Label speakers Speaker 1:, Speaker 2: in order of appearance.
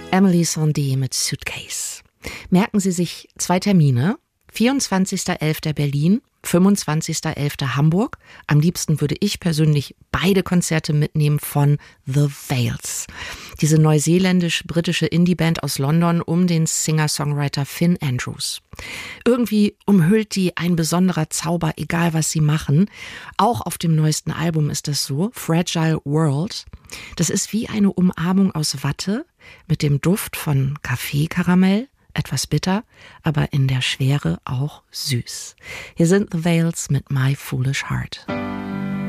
Speaker 1: Emily Sandé mit Suitcase. Merken Sie sich 2 Termine. 24.11. Berlin, 25.11. Hamburg. Am liebsten würde ich persönlich beide Konzerte mitnehmen von The Veils. Diese neuseeländisch-britische Indie-Band aus London um den Singer-Songwriter Finn Andrews. Irgendwie umhüllt die ein besonderer Zauber, egal was sie machen. Auch auf dem neuesten Album ist das so, Fragile World. Das ist wie eine Umarmung aus Watte mit dem Duft von Kaffeekaramell. Etwas bitter, aber in der Schwere auch süß. Hier sind The Veils mit My Foolish Heart.